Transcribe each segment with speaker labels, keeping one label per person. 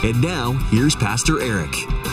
Speaker 1: And now, here's Pastor Eric.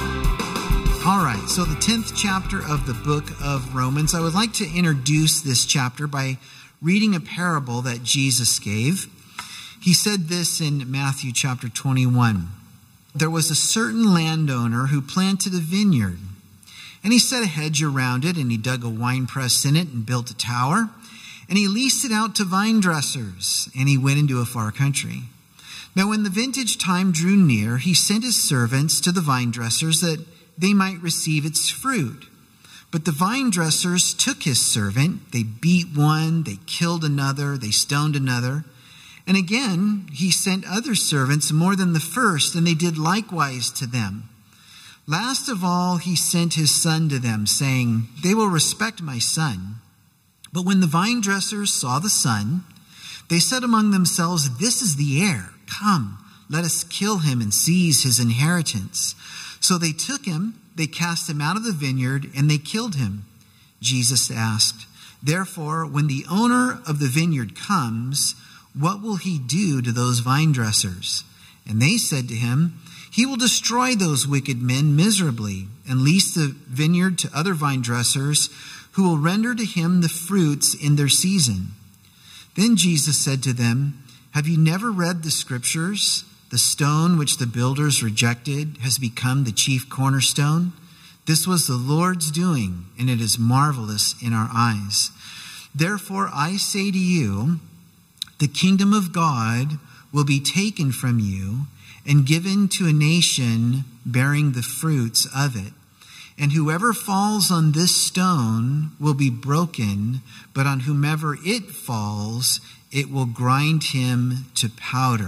Speaker 2: All right, so the 10th chapter of the book of Romans. I would like to introduce this chapter by reading a parable that Jesus gave. He said this in Matthew chapter 21. There was a certain landowner who planted a vineyard, and he set a hedge around it, and he dug a winepress in it and built a tower, and he leased it out to vine dressers, and he went into a far country. Now when the vintage time drew near, he sent his servants to the vine dressers that they might receive its fruit. But the vine dressers took his servant. They beat one, they killed another, they stoned another. And again, he sent other servants more than the first, and they did likewise to them. Last of all, he sent his son to them, saying, "They will respect my son." But when the vine dressers saw the son, they said among themselves, "This is the heir. Come, let us kill him and seize his inheritance." So they took him, they cast him out of the vineyard, and they killed him. Jesus asked, "Therefore, when the owner of the vineyard comes, what will he do to those vine dressers?" And they said to him, "He will destroy those wicked men miserably and lease the vineyard to other vine dressers who will render to him the fruits in their season." Then Jesus said to them, "Have you never read the scriptures? The stone which the builders rejected has become the chief cornerstone. This was the Lord's doing, and it is marvelous in our eyes. Therefore I say to you, the kingdom of God will be taken from you and given to a nation bearing the fruits of it. And whoever falls on this stone will be broken, but on whomever it falls, it will grind him to powder."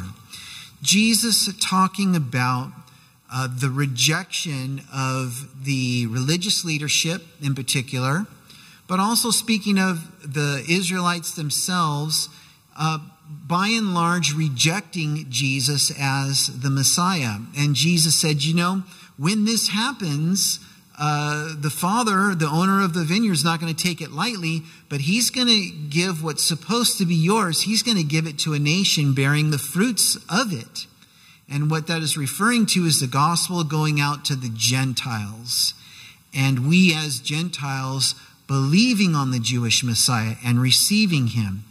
Speaker 2: Jesus talking about the rejection of the religious leadership in particular, but also speaking of the Israelites themselves, by and large rejecting Jesus as the Messiah. And Jesus said, when this happens, the father, the owner of the vineyard, is not going to take it lightly, but he's going to give what's supposed to be yours. He's going to give it to a nation bearing the fruits of it. And what that is referring to is the gospel going out to the Gentiles. And we as Gentiles believing on the Jewish Messiah and receiving him.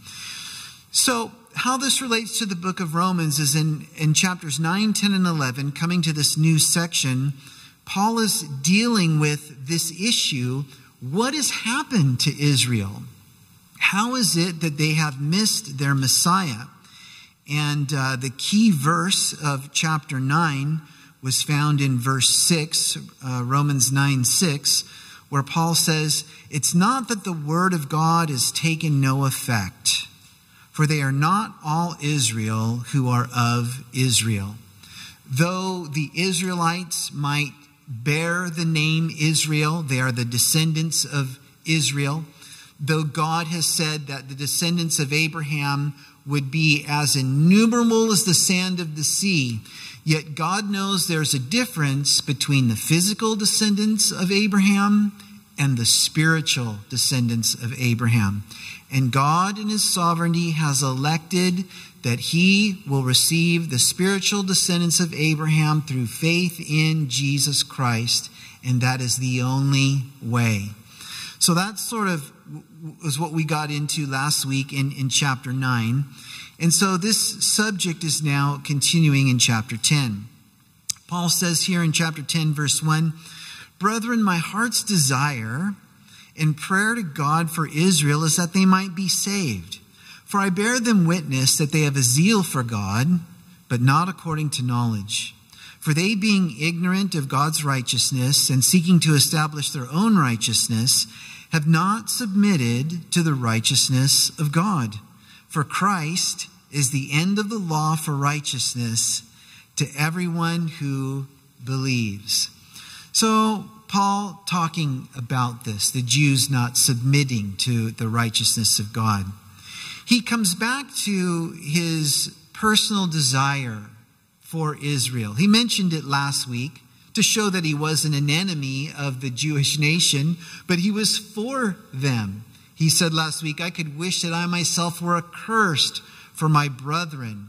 Speaker 2: So how this relates to the book of Romans is in chapters 9, 10, and 11, coming to this new section, Paul is dealing with this issue. What has happened to Israel? How is it that they have missed their Messiah? And the key verse of chapter 9 was found in verse 6, Romans 9:6, where Paul says, "It's not that the word of God is taken no effect, for they are not all Israel who are of Israel." Though the Israelites might bear the name Israel, they are the descendants of Israel. Though God has said that the descendants of Abraham would be as innumerable as the sand of the sea, yet God knows there's a difference between the physical descendants of Abraham and the spiritual descendants of Abraham. And God in his sovereignty has elected that he will receive the spiritual descendants of Abraham through faith in Jesus Christ, and that is the only way. So that sort of was what we got into last week in chapter 9. And so this subject is now continuing in chapter 10. Paul says here in chapter 10, verse 1, "Brethren, my heart's desire and prayer to God for Israel is that they might be saved. For I bear them witness that they have a zeal for God, but not according to knowledge. For they, being ignorant of God's righteousness and seeking to establish their own righteousness, have not submitted to the righteousness of God. For Christ is the end of the law for righteousness to everyone who believes." So Paul talking about this, the Jews not submitting to the righteousness of God. He comes back to his personal desire for Israel. He mentioned it last week to show that he wasn't an enemy of the Jewish nation, but he was for them. He said last week, "I could wish that I myself were accursed for my brethren,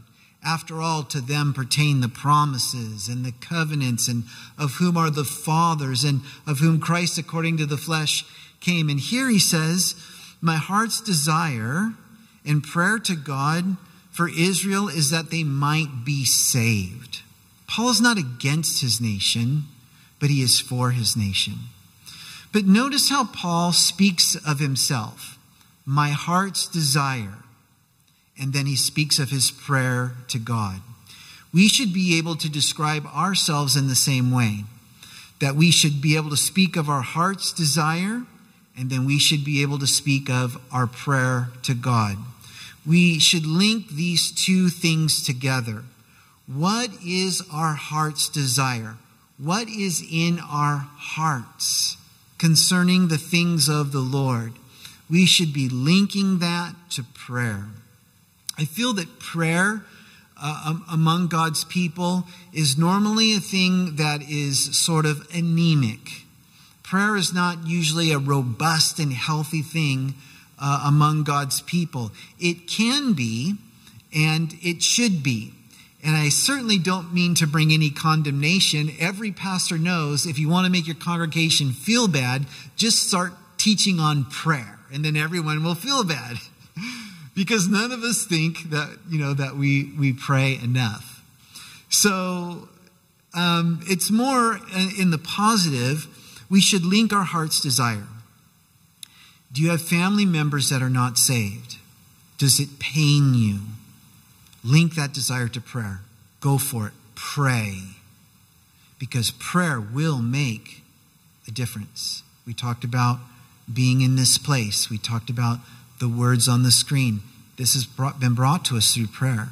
Speaker 2: After all, to them pertain the promises and the covenants, and of whom are the fathers, and of whom Christ according to the flesh came. And here he says, my heart's desire and prayer to God for Israel is that they might be saved. Paul is not against his nation, but he is for his nation. But notice how Paul speaks of himself. My heart's desire. And then he speaks of his prayer to God. We should be able to describe ourselves in the same way. That we should be able to speak of our heart's desire, and then we should be able to speak of our prayer to God. We should link these two things together. What is our heart's desire? What is in our hearts concerning the things of the Lord? We should be linking that to prayer. I feel that prayer among God's people is normally a thing that is sort of anemic. Prayer is not usually a robust and healthy thing among God's people. It can be, and it should be. And I certainly don't mean to bring any condemnation. Every pastor knows if you want to make your congregation feel bad, just start teaching on prayer, and then everyone will feel bad. Because none of us think that, that we pray enough. So it's more in the positive. We should link our heart's desire. Do you have family members that are not saved? Does it pain you? Link that desire to prayer. Go for it. Pray. Because prayer will make a difference. We talked about being in this place. We talked about the words on the screen. This has been brought to us through prayer.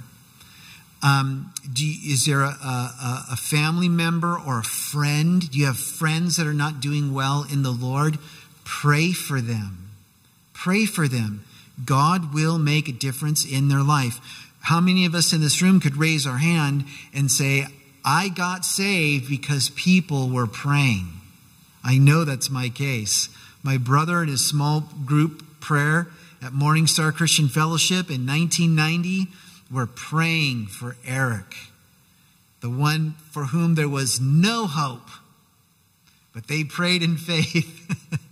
Speaker 2: Is there a family member or a friend? Do you have friends that are not doing well in the Lord? Pray for them. Pray for them. God will make a difference in their life. How many of us in this room could raise our hand and say, I got saved because people were praying? I know that's my case. My brother in his small group prayer at Morning Star Christian Fellowship in 1990 were praying for Eric, the one for whom there was no hope. But they prayed in faith.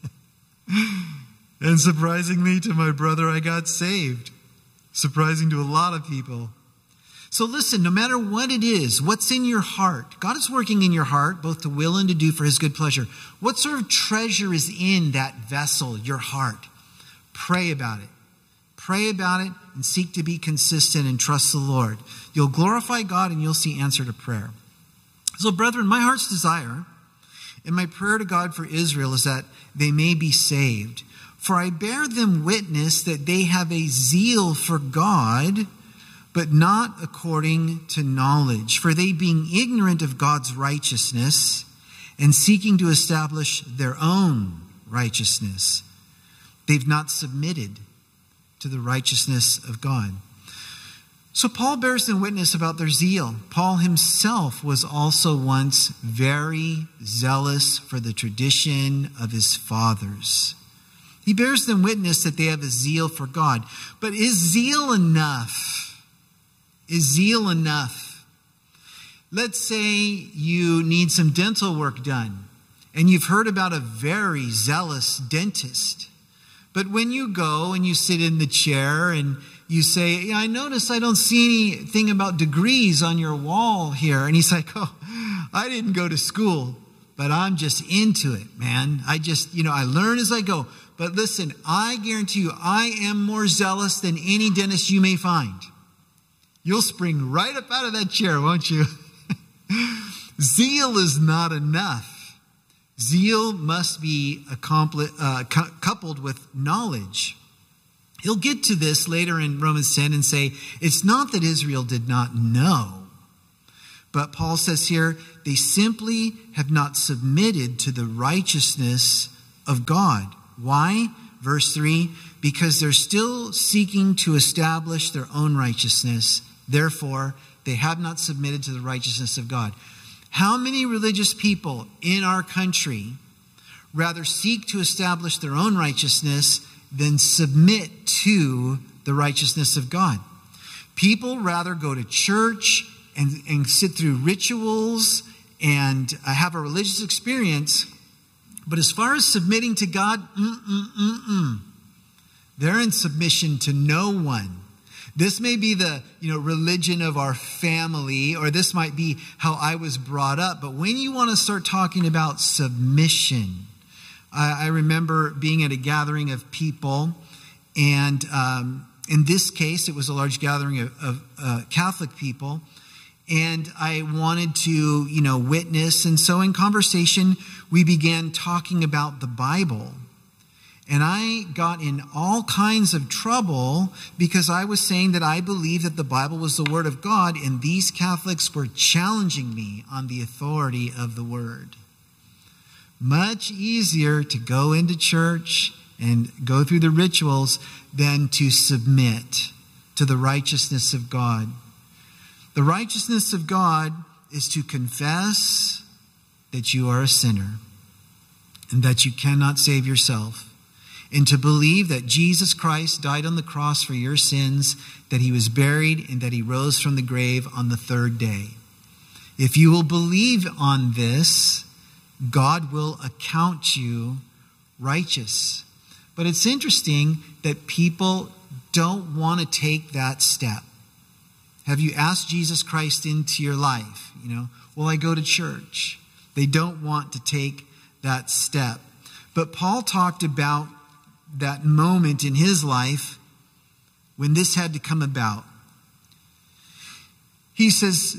Speaker 2: And surprisingly to my brother, I got saved. Surprising to a lot of people. So listen, no matter what it is, what's in your heart, God is working in your heart, both to will and to do for his good pleasure. What sort of treasure is in that vessel, your heart? Pray about it. Pray about it and seek to be consistent and trust the Lord. You'll glorify God and you'll see answer to prayer. So brethren, my heart's desire and my prayer to God for Israel is that they may be saved. For I bear them witness that they have a zeal for God, but not according to knowledge. For they, being ignorant of God's righteousness and seeking to establish their own righteousness, they've not submitted to the righteousness of God. So Paul bears them witness about their zeal. Paul himself was also once very zealous for the tradition of his fathers. He bears them witness that they have a zeal for God. But is zeal enough? Is zeal enough? Let's say you need some dental work done, and you've heard about a very zealous dentist. But when you go and you sit in the chair and you say, yeah, I notice I don't see anything about degrees on your wall here. And he's like, oh, I didn't go to school, but I'm just into it, man. I learn as I go. But listen, I guarantee you, I am more zealous than any dentist you may find. You'll spring right up out of that chair, won't you? Zeal is not enough. Zeal must be coupled with knowledge. He'll get to this later in Romans 10 and say, it's not that Israel did not know. But Paul says here, they simply have not submitted to the righteousness of God. Why? Verse 3, because they're still seeking to establish their own righteousness. Therefore, they have not submitted to the righteousness of God. How many religious people in our country rather seek to establish their own righteousness than submit to the righteousness of God? People rather go to church and sit through rituals and have a religious experience. But as far as submitting to God, they're in submission to no one. This may be the religion of our family, or this might be how I was brought up. But when you want to start talking about submission, I remember being at a gathering of people, and in this case, it was a large gathering of Catholic people, and I wanted to, witness. And so in conversation, we began talking about the Bible. And I got in all kinds of trouble because I was saying that I believed that the Bible was the Word of God, and these Catholics were challenging me on the authority of the Word. Much easier to go into church and go through the rituals than to submit to the righteousness of God. The righteousness of God is to confess that you are a sinner and that you cannot save yourself, and to believe that Jesus Christ died on the cross for your sins, that he was buried, and that he rose from the grave on the third day. If you will believe on this, God will account you righteous. But it's interesting that people don't want to take that step. Have you asked Jesus Christ into your life? Will I go to church? They don't want to take that step. But Paul talked about that moment in his life when this had to come about. He says,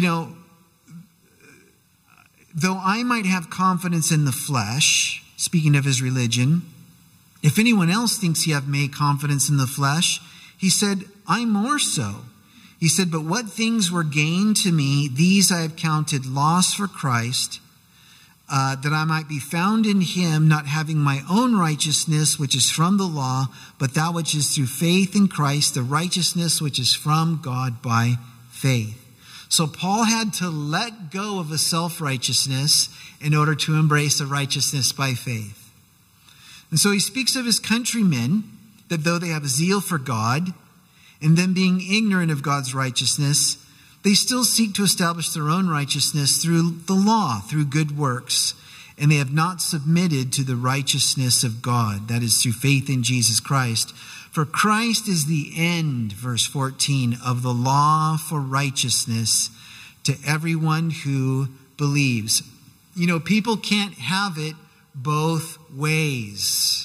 Speaker 2: though I might have confidence in the flesh, speaking of his religion, if anyone else thinks he have made confidence in the flesh, he said, I more so. He said, but what things were gained to me, these I have counted loss for Christ, that I might be found in him, not having my own righteousness, which is from the law, but that which is through faith in Christ, the righteousness which is from God by faith. So Paul had to let go of a self-righteousness in order to embrace a righteousness by faith. And so he speaks of his countrymen, that though they have a zeal for God, and them being ignorant of God's righteousness, they still seek to establish their own righteousness through the law, through good works. And they have not submitted to the righteousness of God, that is through faith in Jesus Christ. For Christ is the end, verse 14, of the law for righteousness to everyone who believes. People can't have it both ways.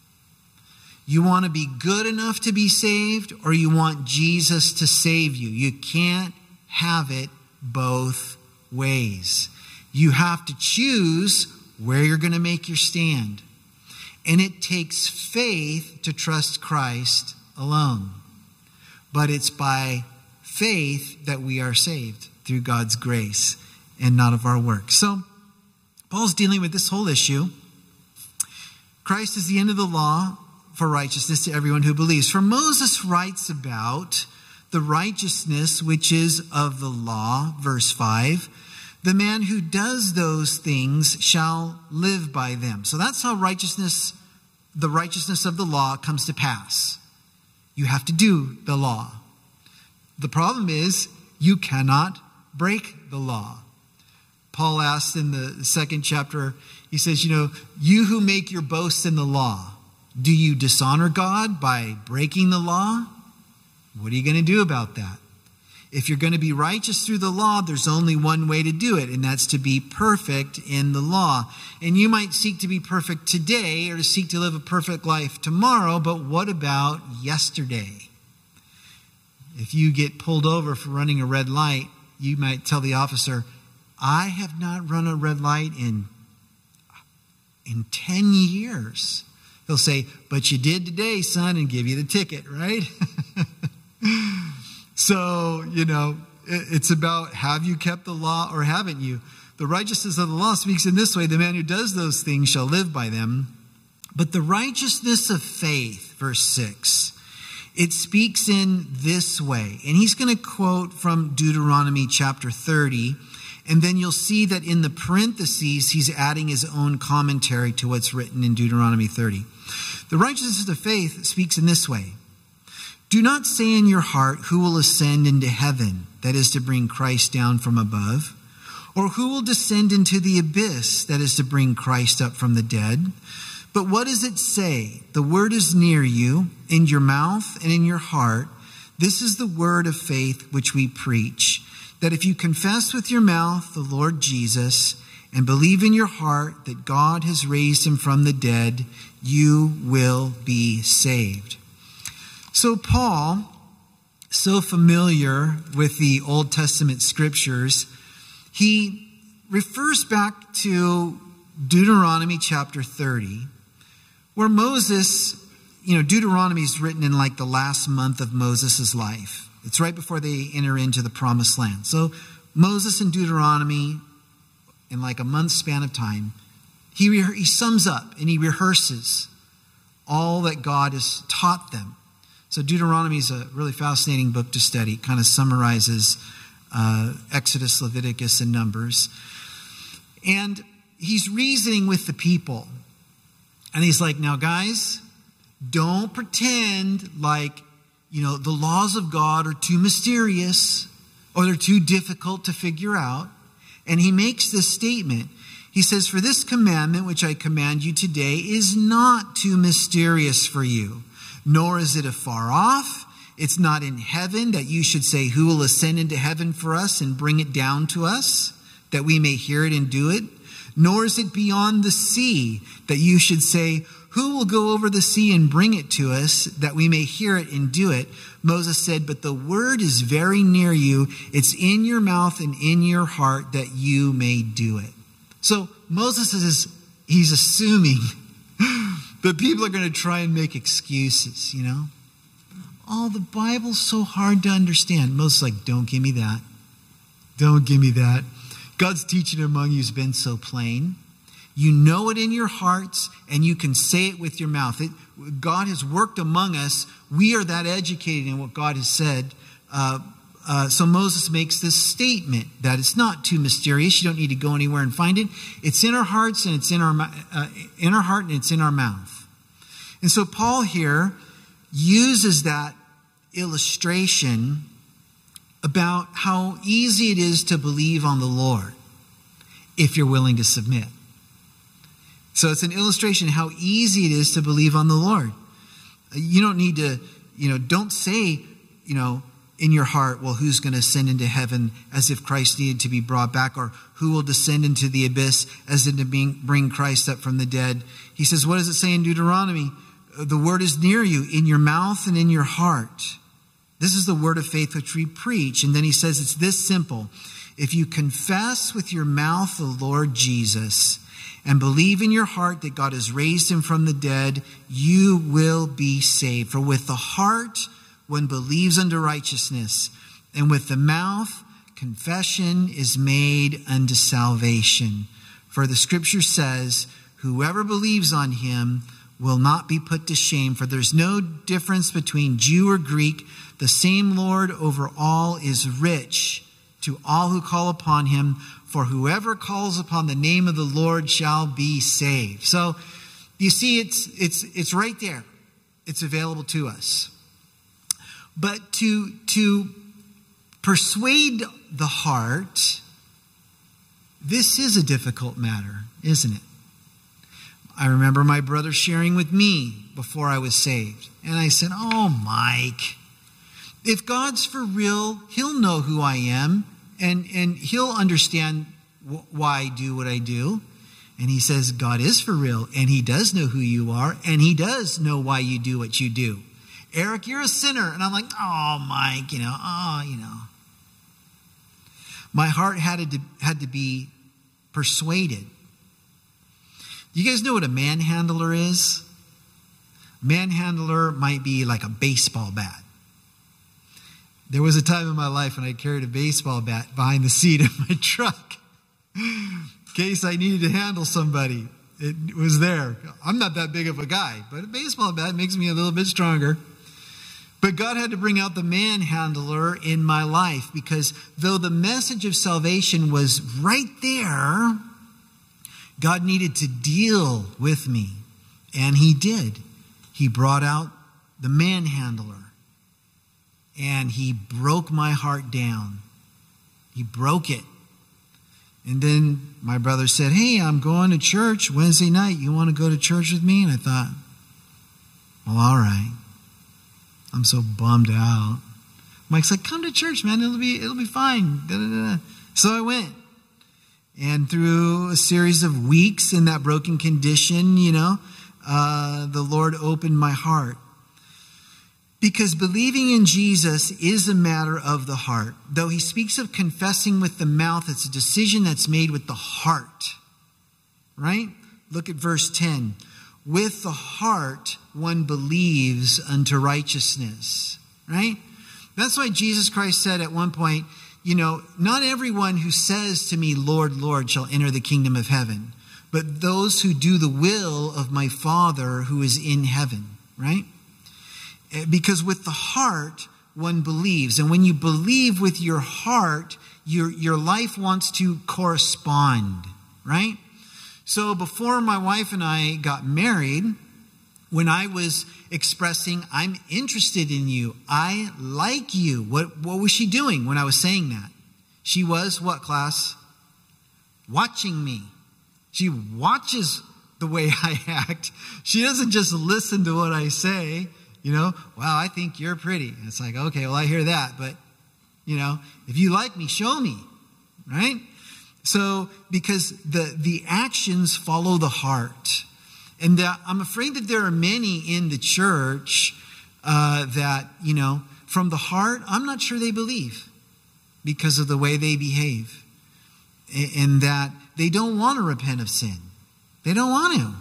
Speaker 2: You want to be good enough to be saved, or you want Jesus to save you. You can't have it both ways. You have to choose where you're going to make your stand. And it takes faith to trust Christ alone. But it's by faith that we are saved through God's grace and not of our works. So Paul's dealing with this whole issue. Christ is the end of the law for righteousness to everyone who believes. For Moses writes about the righteousness which is of the law, verse 5. The man who does those things shall live by them. So that's how the righteousness of the law comes to pass. You have to do the law. The problem is you cannot break the law. Paul asks in the second chapter, he says, you who make your boast in the law, do you dishonor God by breaking the law? What are you going to do about that? If you're going to be righteous through the law, there's only one way to do it, and that's to be perfect in the law. And you might seek to be perfect today or to seek to live a perfect life tomorrow, but what about yesterday? If you get pulled over for running a red light, you might tell the officer, I have not run a red light in 10 years. He'll say, but you did today, son, and give you the ticket, right? So, it's about, have you kept the law or haven't you? The righteousness of the law speaks in this way, the man who does those things shall live by them. But the righteousness of faith, verse 6, it speaks in this way. And he's going to quote from Deuteronomy chapter 30. And then you'll see that in the parentheses, he's adding his own commentary to what's written in Deuteronomy 30. The righteousness of faith speaks in this way. Do not say in your heart, who will ascend into heaven, that is to bring Christ down from above, or who will descend into the abyss, that is to bring Christ up from the dead. But what does it say? The word is near you, in your mouth and in your heart. This is the word of faith which we preach, that if you confess with your mouth the Lord Jesus and believe in your heart that God has raised him from the dead, you will be saved. So Paul, so familiar with the Old Testament scriptures, he refers back to Deuteronomy chapter 30, where Moses, Deuteronomy is written in like the last month of Moses' life. It's right before they enter into the promised land. So Moses and Deuteronomy, in like a month span of time, he sums up and he rehearses all that God has taught them. So Deuteronomy is a really fascinating book to study. It kind of summarizes Exodus, Leviticus, and Numbers. And he's reasoning with the people. And he's like, now guys, don't pretend like, the laws of God are too mysterious or they're too difficult to figure out. And he makes this statement. He says, for this commandment which I command you today is not too mysterious for you, nor is it afar off. It's not in heaven that you should say, who will ascend into heaven for us and bring it down to us, that we may hear it and do it? Nor is it beyond the sea that you should say, who will go over the sea and bring it to us, that we may hear it and do it? Moses said, but the word is very near you. It's in your mouth and in your heart, that you may do it. So Moses he's assuming that people are going to try and make excuses, Oh, the Bible's so hard to understand. Moses is like, don't give me that. Don't give me that. God's teaching among you has been so plain. You know it in your hearts, and you can say it with your mouth. God has worked among us. We are that educated in what God has said. So Moses makes this statement that it's not too mysterious. You don't need to go anywhere and find it. It's in our hearts, and it's in our heart, and it's in our mouth. And so Paul here uses that illustration about how easy it is to believe on the Lord if you're willing to submit. So it's an illustration of how easy it is to believe on the Lord. You don't need to, don't say, in your heart, well, who's going to ascend into heaven as if Christ needed to be brought back, or who will descend into the abyss as in to bring Christ up from the dead. He says, what does it say in Deuteronomy? The word is near you, in your mouth and in your heart. This is the word of faith which we preach. And then he says it's this simple. If you confess with your mouth the Lord Jesus and believe in your heart that God has raised him from the dead, you will be saved. For with the heart one believes unto righteousness, and with the mouth confession is made unto salvation. For the scripture says, whoever believes on him will not be put to shame. For there's no difference between Jew or Greek. The same Lord over all is rich to all who call upon him. For whoever calls upon the name of the Lord shall be saved. So you see, it's right there. It's available to us. But to persuade the heart, this is a difficult matter, isn't it? I remember my brother sharing with me before I was saved. And I said, oh, Mike, if God's for real, he'll know who I am. And he'll understand why I do what I do. And he says, God is for real. And he does know who you are. And he does know why you do what you do. Eric, you're a sinner. And I'm like, oh, Mike, My heart had to be persuaded. You guys know what a manhandler is? Manhandler might be like a baseball bat. There was a time in my life when I carried a baseball bat behind the seat of my truck in case I needed to handle somebody. It was there. I'm not that big of a guy, but a baseball bat makes me a little bit stronger. But God had to bring out the manhandler in my life, because though the message of salvation was right there, God needed to deal with me. And he did. He brought out the manhandler. And he broke my heart down. He broke it. And then my brother said, hey, I'm going to church Wednesday night. You want to go to church with me? And I thought, well, all right. I'm so bummed out. Mike's like, come to church, man. It'll be fine. Da, da, da. So I went. And through a series of weeks in that broken condition, the Lord opened my heart. Because believing in Jesus is a matter of the heart. Though he speaks of confessing with the mouth, it's a decision that's made with the heart. Right? Look at verse 10. With the heart, one believes unto righteousness. Right? That's why Jesus Christ said at one point, not everyone who says to me, Lord, Lord, shall enter the kingdom of heaven, but those who do the will of my Father who is in heaven. Right? Because with the heart, one believes. And when you believe with your heart, your life wants to correspond, right? So before my wife and I got married, when I was expressing, I'm interested in you, I like you, what was she doing when I was saying that? She was, what, class? Watching me. She watches the way I act. She doesn't just listen to what I say. Wow, I think you're pretty. And it's like, okay, well, I hear that. But, if you like me, show me. Right? So, because the actions follow the heart. And I'm afraid that there are many in the church that, from the heart, I'm not sure they believe because of the way they behave. And that they don't want to repent of sin. They don't want to.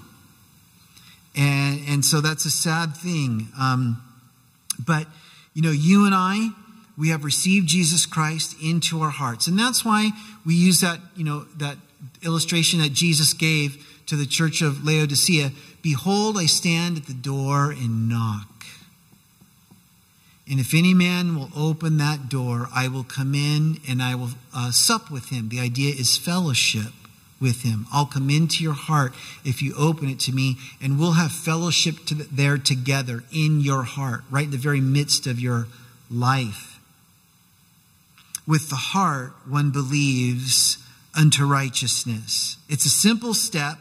Speaker 2: And so that's a sad thing. But, you and I, we have received Jesus Christ into our hearts. And that's why we use that, that illustration that Jesus gave to the church of Laodicea. Behold, I stand at the door and knock. And if any man will open that door, I will come in and I will sup with him. The idea is fellowship with him. I'll come into your heart if you open it to me, and we'll have fellowship there together in your heart, right in the very midst of your life. With the heart, one believes unto righteousness. It's a simple step,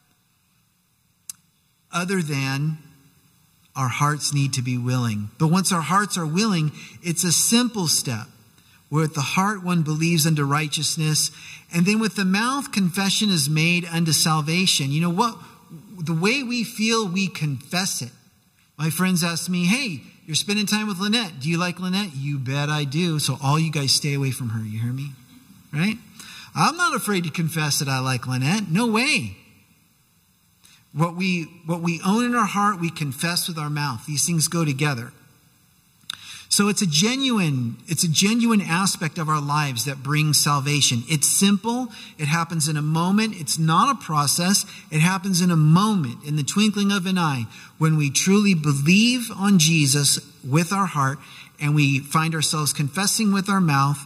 Speaker 2: other than our hearts need to be willing. But once our hearts are willing, it's a simple step. With the heart one believes unto righteousness, and then with the mouth confession is made unto salvation. The way we feel, we confess it. My friends ask me, hey, you're spending time with Lynette. Do you like Lynette? You bet I do. So all you guys stay away from her. You hear me? Right? I'm not afraid to confess that I like Lynette. No way. What we own in our heart, we confess with our mouth. These things go together. So it's a genuine aspect of our lives that brings salvation. It's simple. It happens in a moment. It's not a process. It happens in a moment, in the twinkling of an eye, when we truly believe on Jesus with our heart and we find ourselves confessing with our mouth.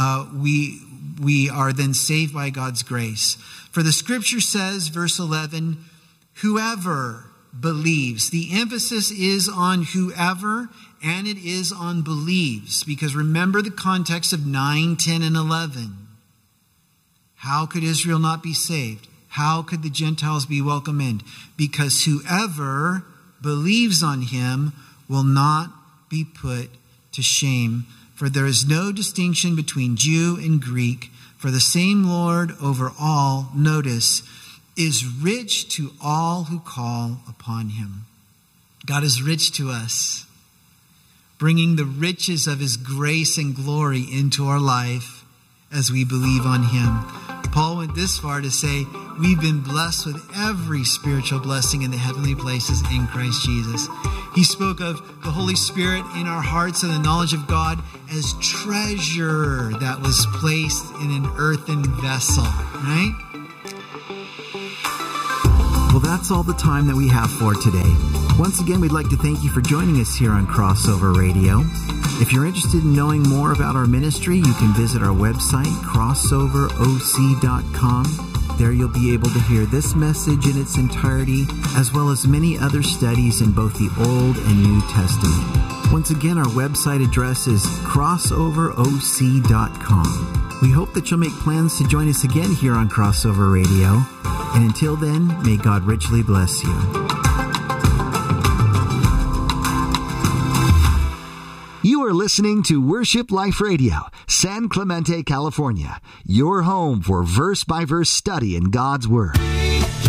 Speaker 2: We are then saved by God's grace. For the scripture says, verse 11, whoever believes. The emphasis is on whoever, and it is on believes. Because remember the context of 9, 10, and 11. How could Israel not be saved? How could the Gentiles be welcomed in? Because whoever believes on him will not be put to shame. For there is no distinction between Jew and Greek. For the same Lord over all, notice, is rich to all who call upon him. God is rich to us, bringing the riches of his grace and glory into our life as we believe on him. Paul went this far to say, we've been blessed with every spiritual blessing in the heavenly places in Christ Jesus. He spoke of the Holy Spirit in our hearts and the knowledge of God as treasure that was placed in an earthen vessel, right?
Speaker 1: Well, that's all the time that we have for today. Once again, we'd like to thank you for joining us here on Crossover Radio. If you're interested in knowing more about our ministry, you can visit our website, crossoveroc.com. There you'll be able to hear this message in its entirety, as well as many other studies in both the Old and New Testament. Once again, our website address is crossoveroc.com. We hope that you'll make plans to join us again here on Crossover Radio. And until then, may God richly bless you.
Speaker 3: You are listening to Worship Life Radio, San Clemente, California, your home for verse-by-verse study in God's Word.